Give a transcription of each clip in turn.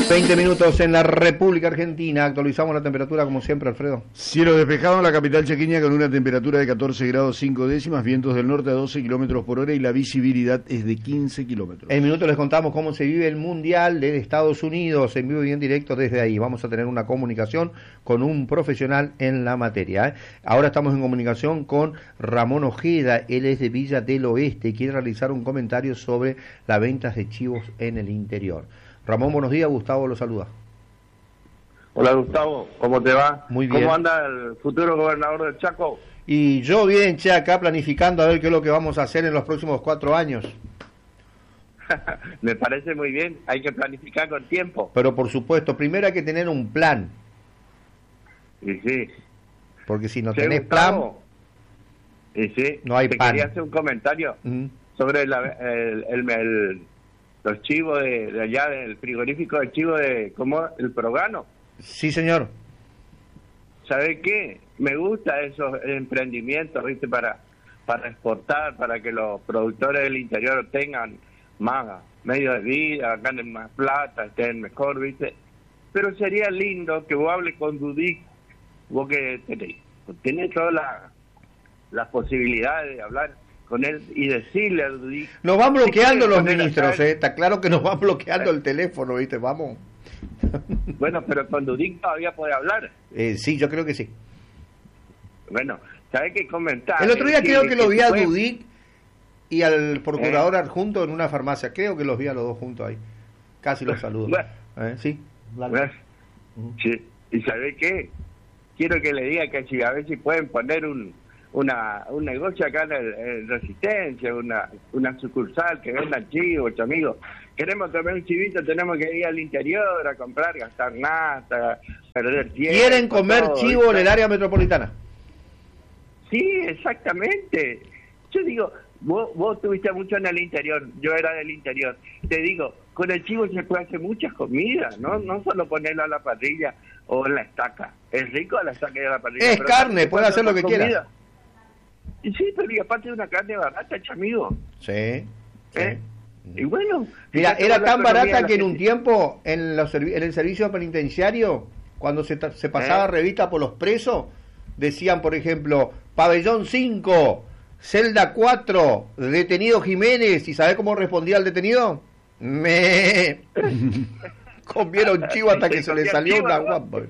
20 minutos en la República Argentina. Actualizamos la temperatura como siempre, Alfredo. Cielo despejado en la capital chaqueña con una temperatura de 14 grados 5 décimas, vientos del norte a 12 kilómetros por hora y la visibilidad es de 15 kilómetros. En minutos les contamos cómo se vive el Mundial de Estados Unidos en vivo y en directo desde ahí. Vamos a tener una comunicación con un profesional en la materia. Ahora estamos en comunicación con Ramón Ojeda, él es de Villa del Oeste y quiere realizar un comentario sobre las ventas de chivos en el interior. Ramón, buenos días, Gustavo lo saluda. Hola Gustavo, ¿cómo te va? Muy bien. ¿Cómo anda el futuro gobernador del Chaco? Y yo bien, che, acá planificando a ver qué es lo que vamos a hacer en los próximos 4 años. Me parece muy bien, hay que planificar con tiempo. Pero por supuesto, primero hay que tener un plan. Y sí. Porque si no Sí, tenés Gustavo, y sí, no hay te pan. quería hacer un comentario sobre los chivos de allá, del frigorífico de chivo de, ¿cómo? El Progano. Sí, señor. ¿Sabe qué? Me gusta esos emprendimientos, ¿viste? Para exportar, para que los productores del interior tengan más medio de vida, ganen más plata, estén mejor, ¿viste? Pero sería lindo que vos hables con Dudic, vos que tenés todas las posibilidades de hablar con él y decirle a Dudic. Nos van bloqueando los ministros, está claro que nos van bloqueando el teléfono, ¿viste? Vamos. Bueno, pero con Dudic todavía puede hablar. Sí, yo creo que sí. Bueno, ¿sabés qué comentar? El otro día creo que lo vi a fue... Dudic y al procurador adjunto en una farmacia. Creo que los vi a los dos juntos ahí. Casi los saludo. Bueno, sí. Bueno, sí. ¿Y sabés qué? Quiero que le diga que si a ver si pueden poner un negocio acá en Resistencia, una sucursal que venda chivos, amigos. Queremos comer un chivito, tenemos que ir al interior a comprar, gastar nada, perder tiempo. ¿Quieren comer todo, chivo en el área metropolitana? Sí, exactamente. Yo digo, vos estuviste mucho en el interior, yo era del interior. Te digo, con el chivo se puede hacer muchas comidas, no solo ponerlo a la parrilla o en la estaca. Es rico a la estaca y a la parrilla. Es carne, puede hacer lo que quiera. Y sí, pero y aparte de una carne barata, amigo. Sí. Y bueno, mira, era tan barata que en un tiempo en el servicio penitenciario, cuando se pasaba revista por los presos, decían, por ejemplo, pabellón 5, celda 4, detenido Jiménez, ¿y sabés cómo respondía el detenido? Comieron chivo hasta que se le salió una guapa.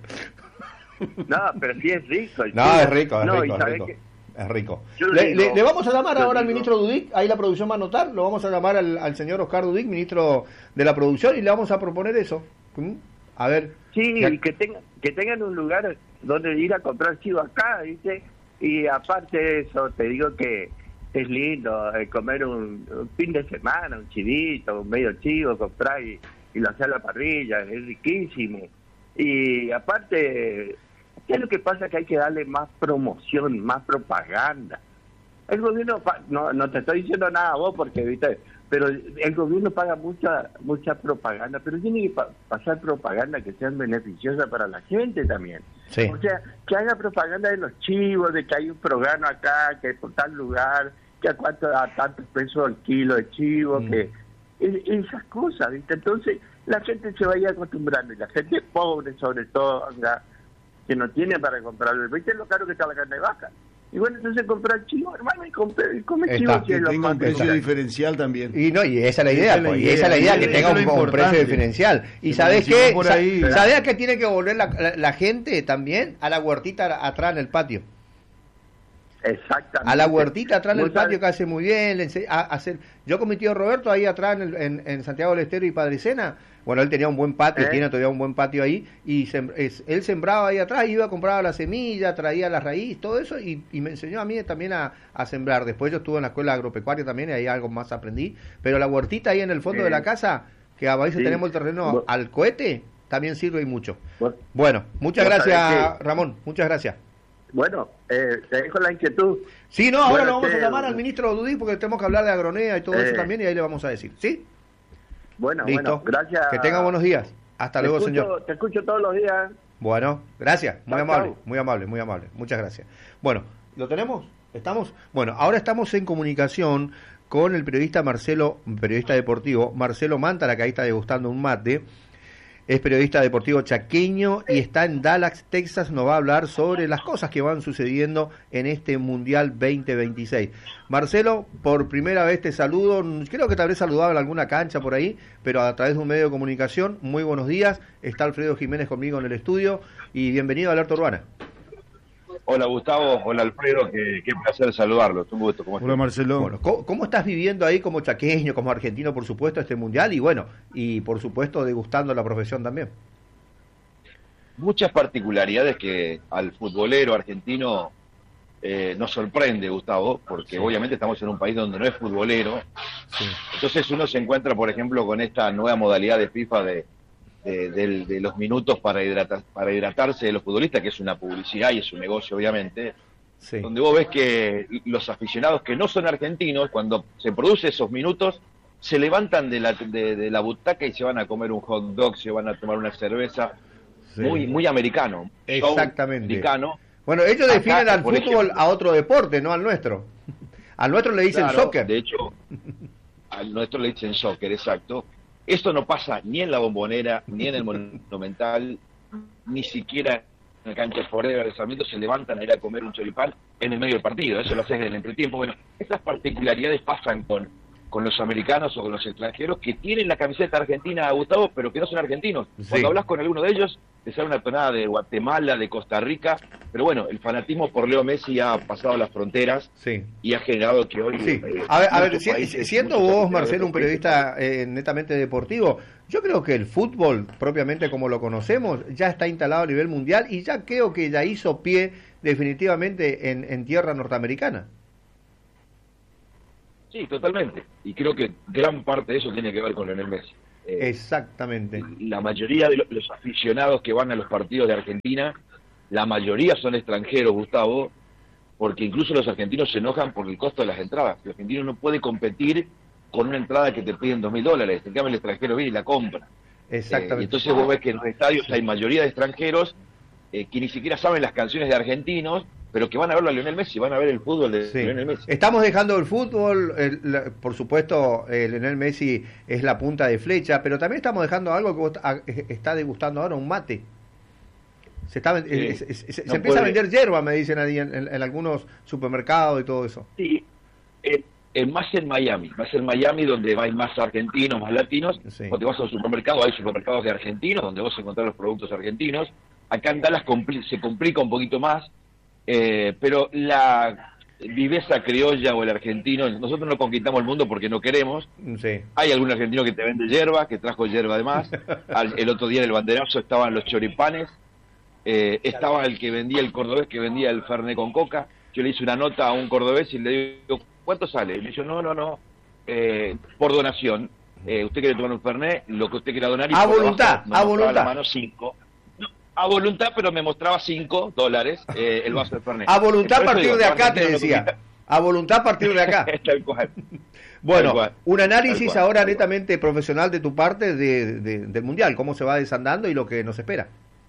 No, pero sí es rico. No, es rico, es rico. Es rico. Le vamos a llamar ahora al ministro Dudic, ahí la producción va a anotar, lo vamos a llamar al señor Oscar Dudic, ministro de la producción, y le vamos a proponer eso. A ver. Sí, y que tengan un lugar donde ir a comprar chivo acá, ¿viste? Y aparte de eso, te digo que es lindo comer un fin de semana, un chivito, un medio chivo, comprar y lo hacer a la parrilla, es riquísimo. Y aparte... ¿Qué es lo que pasa? Que hay que darle más promoción, más propaganda. El gobierno, no te estoy diciendo nada a vos porque, ¿viste? Pero el gobierno paga mucha propaganda, pero tiene que pasar propaganda que sea beneficiosa para la gente también. Sí. O sea, que haga propaganda de los chivos, de que hay un programa acá, que por tal lugar, que a tantos pesos el kilo de chivo, que esas cosas, ¿viste? Entonces la gente se vaya acostumbrando, y la gente pobre sobre todo, que no tiene para comprarlo. ¿Viste lo caro que está la carne de vaca? Y bueno, entonces comprar chivo, hermano, y come chivo. Que tenga un precio diferencial también. Y esa es la idea, esa es la idea, que tenga un precio diferencial. ¿Y sabés qué? ¿Sabés a qué tiene que volver la gente también? A la huertita atrás en el patio. Exactamente. A la huertita atrás en el patio, que hace muy bien. Yo con mi tío Roberto ahí atrás en Santiago del Estero y Padrecena. Bueno, él tenía un buen patio, tiene todavía un buen patio ahí, y él sembraba ahí atrás, iba a comprar la semilla, traía la raíz, todo eso, y me enseñó a mí también a sembrar. Después yo estuve en la escuela agropecuaria también, y ahí algo más aprendí. Pero la huertita ahí en el fondo de la casa, que a veces tenemos el terreno al cohete, también sirve y mucho. Bueno, muchas gracias, Ramón, muchas gracias. Bueno, te dejo la inquietud. Sí, no, ahora lo vamos a llamar al ministro Dudic porque tenemos que hablar de agronea y todo eso también, y ahí le vamos a decir, ¿sí? Bueno, listo. Gracias. Que tenga buenos días. Hasta luego, señor. Te escucho todos los días. Bueno, gracias. Muy amable, chau. muy amable, muy amable. Muchas gracias. Bueno, ¿lo tenemos? ¿Estamos? Bueno, ahora estamos en comunicación con el periodista deportivo, Marcelo Mántara, que ahí está degustando un mate. es periodista deportivo chaqueño y está en Dallas, Texas. Nos va a hablar sobre las cosas que van sucediendo en este Mundial 2026. Marcelo, por primera vez te saludo. Creo que te habré saludado en alguna cancha por ahí, pero a través de un medio de comunicación. Muy buenos días. Está Alfredo Jiménez conmigo en el estudio y bienvenido a Alerta Urbana. Hola Gustavo, hola Alfredo, qué placer saludarlos, un gusto. ¿Cómo Hola Marcelo. Bueno, ¿cómo estás viviendo ahí como chaqueño, como argentino, por supuesto, este mundial? Y bueno, y por supuesto degustando la profesión también. Muchas particularidades que al futbolero argentino nos sorprende, Gustavo, porque obviamente estamos en un país donde no es futbolero. Sí. Entonces uno se encuentra, por ejemplo, con esta nueva modalidad de FIFA de los minutos para hidratarse de los futbolistas, que es una publicidad y es un negocio, obviamente, sí. Donde vos ves que los aficionados que no son argentinos, cuando se producen esos minutos, se levantan de la butaca y se van a comer un hot dog, se van a tomar una cerveza, sí. Muy americano. Exactamente. Americano. Bueno, ellos definen al fútbol ejemplo, a otro deporte, no al nuestro. Al nuestro le dicen claro, soccer. De hecho, al nuestro le dicen soccer, exacto. Esto no pasa ni en la Bombonera, ni en el Monumental, ni siquiera en la cancha de Sarmiento se levantan a ir a comer un choripán en el medio del partido. Eso lo haces en el entretiempo. Bueno, esas particularidades pasan con los americanos o con los extranjeros que tienen la camiseta argentina, Gustavo, pero que no son argentinos. Sí. Cuando hablas con alguno de ellos, te sale una tonada de Guatemala, de Costa Rica, pero bueno, el fanatismo por Leo Messi ha pasado las fronteras, sí. Y ha generado que hoy... Sí. A ver, siendo vos, Marcelo, un periodista netamente deportivo, yo creo que el fútbol, propiamente como lo conocemos, ya está instalado a nivel mundial y ya creo que ya hizo pie definitivamente en tierra norteamericana. Sí, totalmente. Y creo que gran parte de eso tiene que ver con Lionel Messi. Exactamente. La mayoría de los aficionados que van a los partidos de Argentina, la mayoría son extranjeros, Gustavo, porque incluso los argentinos se enojan por el costo de las entradas. El argentino no puede competir con una entrada que te piden $2.000. En cambio, el extranjero viene y la compra. Exactamente. Y entonces vos ves que en los estadios hay mayoría de extranjeros que ni siquiera saben las canciones de argentinos, pero que van a verlo a Lionel Messi, van a ver el fútbol de Lionel Messi. Estamos dejando el fútbol, por supuesto, Lionel Messi es la punta de flecha, pero también estamos dejando algo que vos está degustando ahora, un mate. Se empieza a vender yerba, me dicen ahí en algunos supermercados y todo eso. Sí, más en Miami donde hay más argentinos, más latinos. Sí. Cuando te vas a un supermercado, hay supermercados de argentinos, donde vos encontrás los productos argentinos. Acá en Dallas se complica un poquito más, pero la viveza criolla o el argentino, nosotros no conquistamos el mundo porque no queremos. Sí. Hay algún argentino que te vende yerba, que trajo yerba además. El otro día en el banderazo estaban los choripanes, estaba el que vendía, el cordobés que vendía el fernet con coca. Yo le hice una nota a un cordobés y le digo, ¿cuánto sale? Y me dijo, no, por donación. Usted quiere tomar un fernet, lo que usted quiera donar. Y a voluntad, a voluntad. Mano 5. A voluntad, pero me mostraba $5 el vaso de fernet. A voluntad a partir de acá, te decía. A voluntad a partir de acá. Tal cual. Bueno, un análisis ahora netamente profesional de tu parte del Mundial, cómo se va desandando y lo que nos espera.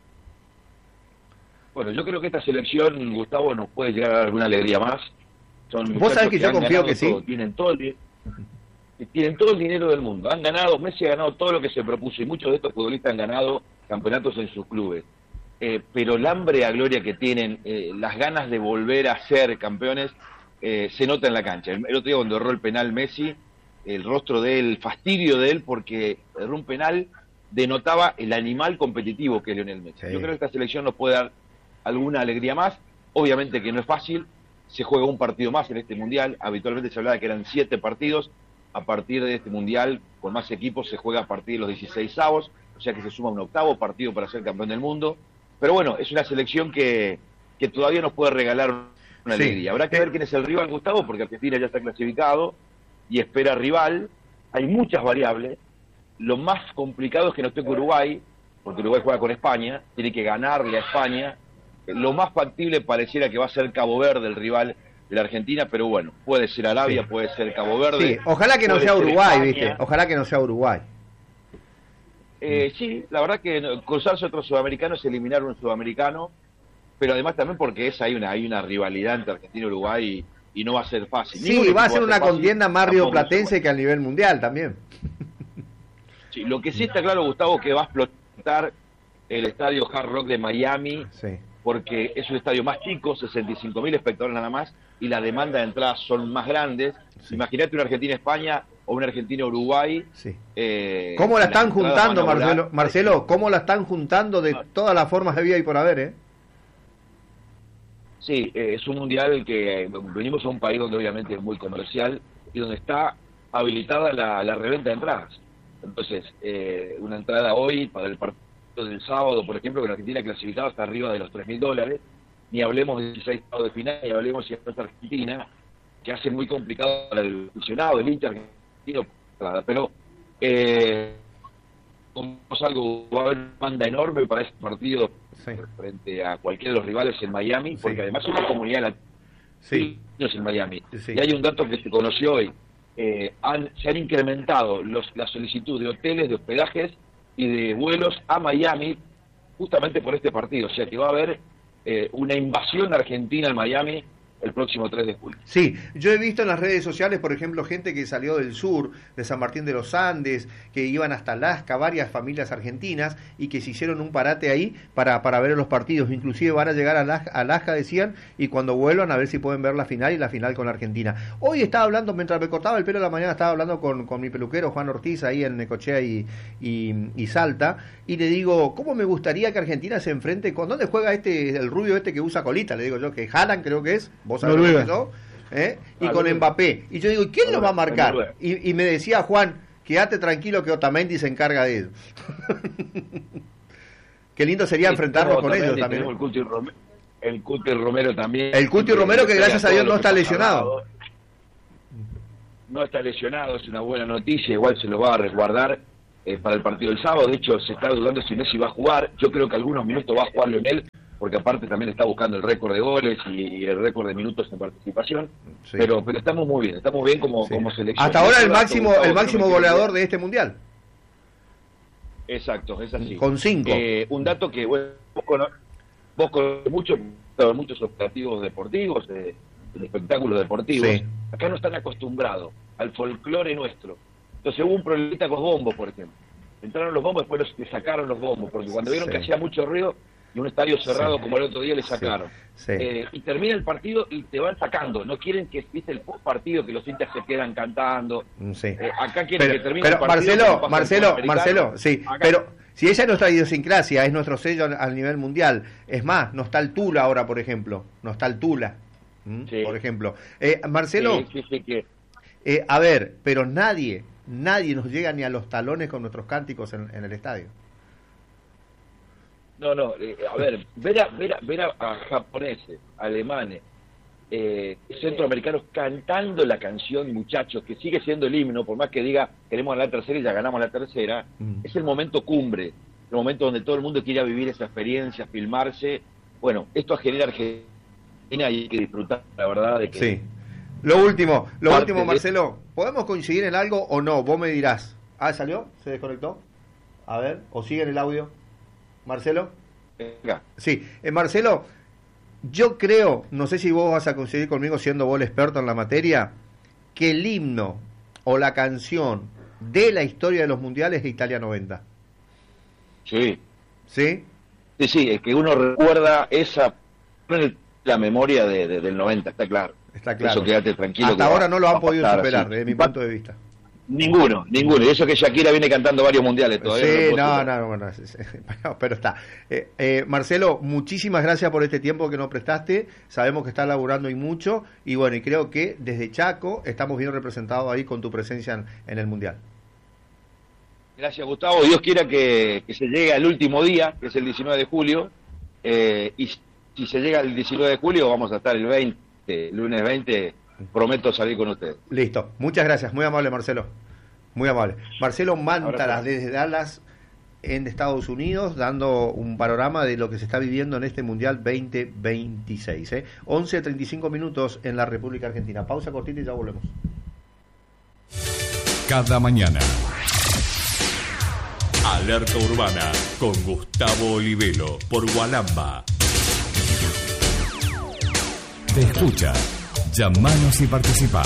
Bueno, yo creo que esta selección, Gustavo, nos puede llegar a dar alguna alegría más. Vos sabés que yo confío que todo, sí. Tienen todo el dinero del mundo. Han ganado, Messi ha ganado todo lo que se propuso y muchos de estos futbolistas han ganado campeonatos en sus clubes. Pero el hambre a gloria que tienen, las ganas de volver a ser campeones, se nota en la cancha. El otro día cuando erró el penal Messi, el rostro de él, el fastidio de él, porque erró un penal, denotaba el animal competitivo que es Lionel Messi. Sí. Yo creo que esta selección nos puede dar alguna alegría más. Obviamente que no es fácil, se juega un partido más en este Mundial. Habitualmente se hablaba que eran 7 partidos. A partir de este Mundial, con más equipos, se juega a partir de los 16avos, o sea que se suma un 8º partido para ser campeón del mundo. Pero bueno, es una selección que todavía nos puede regalar una alegría. Habrá que ver quién es el rival, Gustavo, porque Argentina ya está clasificado y espera rival. Hay muchas variables. Lo más complicado es que no toque Uruguay, porque Uruguay juega con España, tiene que ganarle a España. Lo más factible pareciera que va a ser Cabo Verde el rival de la Argentina, pero bueno, puede ser Arabia, puede ser Cabo Verde. Sí, ojalá que no sea Uruguay, ¿viste? Ojalá que no sea Uruguay. Sí, la verdad que cruzarse otro sudamericano es eliminar un sudamericano, pero además también porque hay una rivalidad entre Argentina y Uruguay y no va a ser fácil. Sí, va a ser una contienda más rioplatense que a nivel mundial también. Sí, lo que sí está claro, Gustavo, que va a explotar estar el estadio Hard Rock de Miami, Sí. porque es un estadio más chico, 65.000 espectadores nada más, y la demanda de entradas son más grandes. Sí. Imagínate una Argentina-España o una Argentina-Uruguay. Sí. ¿Cómo la están juntando, Marcelo? Marcelo? ¿Cómo la están juntando de todas las formas de vida y por haber, Sí, es un mundial que venimos a un país donde obviamente es muy comercial y donde está habilitada la reventa de entradas. Entonces, una entrada hoy para el partido del sábado, por ejemplo, que la Argentina clasificada está arriba de los $3.000, ni hablemos de 16 octavos de final, ni hablemos si es Argentina, que hace muy complicado para el aficionado, el hincha argentino, pero algo, va a haber una demanda enorme para este partido Sí. frente a cualquiera de los rivales en Miami, porque Sí. además es una comunidad latina Sí. en Miami. Sí. Y hay un dato que se conoció hoy. Se han incrementado la solicitud de hoteles, de hospedajes y de vuelos a Miami justamente por este partido. O sea que va a haber una invasión argentina en Miami el próximo 3 de julio. Sí, yo he visto en las redes sociales, por ejemplo, gente que salió del sur, de San Martín de los Andes, que iban hasta Alaska, varias familias argentinas, y que se hicieron un parate ahí para ver los partidos. Inclusive van a llegar a Alaska, decían, y cuando vuelvan a ver si pueden ver la final y la final con la Argentina. Hoy estaba hablando, mientras me cortaba el pelo de la mañana, estaba hablando con mi peluquero, Juan Ortiz, ahí en Necochea y Salta, y le digo, ¿cómo me gustaría que Argentina se enfrente con... ¿Dónde juega el rubio que usa colita? Le digo yo, que Haaland creo que es... ¿Vos sabés Noruega. eso? Y con Mbappé. Y yo digo, ¿quién lo va a marcar? Y me decía Juan, quédate tranquilo que Otamendi se encarga de ellos. Qué lindo sería enfrentarnos con ellos también. El Cuti Romero también. El Cuti Romero que gracias a Dios no está lesionado. No está lesionado, es una buena noticia, igual se lo va a resguardar para el partido del sábado. De hecho, se está dudando si Messi va a jugar. Yo creo que algunos minutos va a jugar Lionel, porque aparte también está buscando el récord de goles y el récord de minutos en participación. Sí. Pero estamos muy bien como selección. Hasta ahora el máximo goleador de este mundial. Exacto, es así. Con 5. Un dato que vos conoces muchos operativos deportivos, de espectáculos deportivos. Sí. Acá no están acostumbrados al folclore nuestro. Entonces hubo un problemita con los bombos, por ejemplo. Entraron los bombos, después le sacaron los bombos, porque cuando vieron Sí. que hacía mucho ruido, y un estadio cerrado Sí. como el otro día le sacaron. Sí. Y termina el partido y te van sacando. No quieren que viste el partido, que los hinchas se quedan cantando. Sí. Acá quieren que termine pero el partido. Marcelo, sí. Acá- Pero si esa es nuestra idiosincrasia, es nuestro sello a nivel mundial. Es más, no está el Tula ahora, por ejemplo. No está el Tula. Sí. Por ejemplo. Marcelo, Sí, que a ver, pero nadie nos llega ni a los talones con nuestros cánticos en el estadio. No, a ver, ver a japoneses, alemanes, centroamericanos cantando la canción, muchachos, que sigue siendo el himno, por más que diga queremos ganar la tercera y ya ganamos la tercera, es el momento cumbre, el momento donde todo el mundo quiere vivir esa experiencia, filmarse. Bueno, esto genera Argentina y hay que disfrutar, la verdad, de que... Sí. Lo último, de- Marcelo, ¿podemos coincidir en algo o no? Vos me dirás. ¿Salió? ¿Se desconectó? A ver, ¿o sigue en el audio? ¿Marcelo? Venga. Sí, Marcelo, yo creo, no sé si vos vas a coincidir conmigo siendo vos el experto en la materia, que el himno o la canción de la historia de los mundiales es Italia 90. Sí. ¿Sí? Sí, es que uno recuerda la memoria del 90, está claro. Está claro. Eso quédate tranquilo. Hasta que ahora va no lo han a podido pasar superar, así. desde mi punto de vista. Ninguno. Y eso que Shakira viene cantando varios mundiales todavía. Sí, lo puedo no, superar. bueno, pero está. Marcelo, muchísimas gracias por este tiempo que nos prestaste. Sabemos que estás laburando y mucho. Y bueno, y creo que desde Chaco estamos bien representados ahí con tu presencia en el Mundial. Gracias, Gustavo. Dios quiera que se llegue al último día, que es el 19 de julio. Y si se llega el 19 de julio, vamos a estar el 20, lunes 20. Prometo salir con ustedes. Listo. Muchas gracias. Muy amable, Marcelo. Muy amable. Marcelo Mántaras, desde Dallas, en Estados Unidos, dando un panorama de lo que se está viviendo en este Mundial 2026. 11:35 minutos en la República Argentina. Pausa cortita y ya volvemos. Cada mañana. Alerta Urbana con Gustavo Olivelo por Gualamba. Te escucha. Llamanos y participa.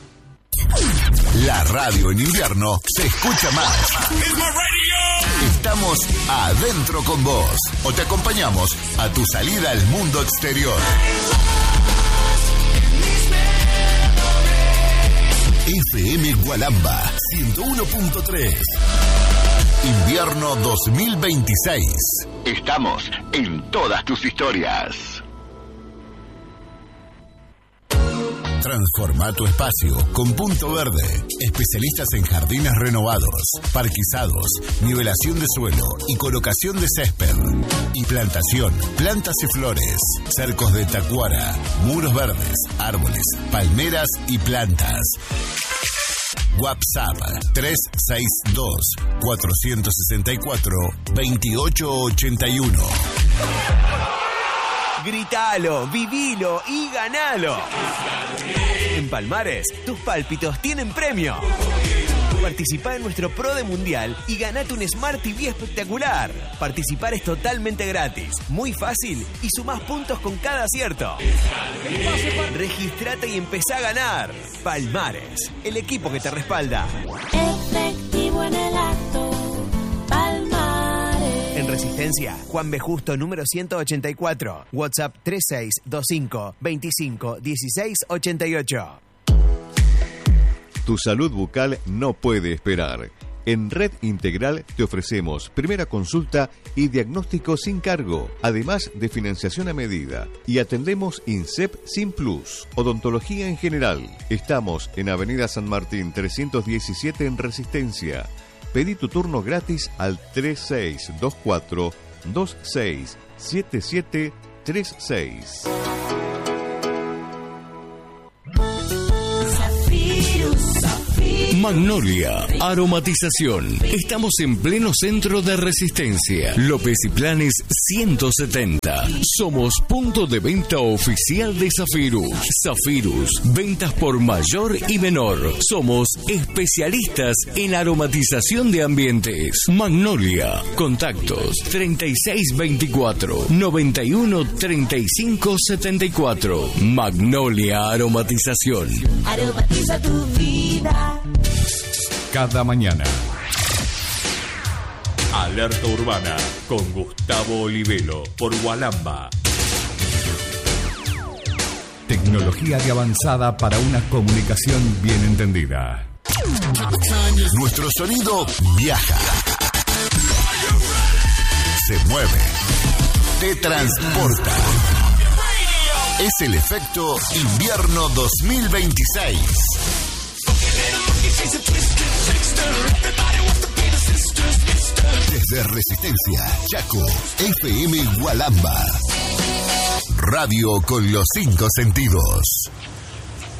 La radio en invierno se escucha más. Está Estamos adentro con vos o te acompañamos a tu salida al mundo exterior. FM Gualamba 101.3. Invierno 2026. Estamos en todas tus historias. Transforma tu espacio con Punto Verde. Especialistas en jardines renovados, parquizados, nivelación de suelo y colocación de césped. Y plantación, plantas y flores, cercos de tacuara, muros verdes, árboles, palmeras y plantas. WhatsApp 362-464-2881. Gritalo, vivilo y ganalo. En Palmares, tus pálpitos tienen premio. Participá en nuestro Pro de Mundial y ganate un Smart TV espectacular. Participar es totalmente gratis, muy fácil y sumás puntos con cada acierto. Registrate y empezá a ganar. Palmares, el equipo que te respalda. Efectivo en el acto. Palmares. En Resistencia, Juan B. Justo, número 184. WhatsApp 3625 25 16 88. Tu salud bucal no puede esperar. En Red Integral te ofrecemos primera consulta y diagnóstico sin cargo, además de financiación a medida. Y atendemos INSEP sin plus, odontología en general. Estamos en Avenida San Martín 317 en Resistencia. Pedí tu turno gratis al 3624 267736. Magnolia Aromatización. Estamos en pleno centro de Resistencia. López y Planes 170. Somos punto de venta oficial de Zafirus. Zafirus, ventas por mayor y menor. Somos especialistas en aromatización de ambientes. Magnolia. Contactos 3624 91 35 74. Magnolia Aromatización. Aromatiza tu vida. Cada mañana. Alerta Urbana con Gustavo Olivelo por Gualamba. Tecnología de avanzada para una comunicación bien entendida. Nuestro sonido viaja, se mueve, te transporta. Es el efecto Invierno 2026. Desde Resistencia, Chaco, FM Gualamba. Radio con los 5 sentidos.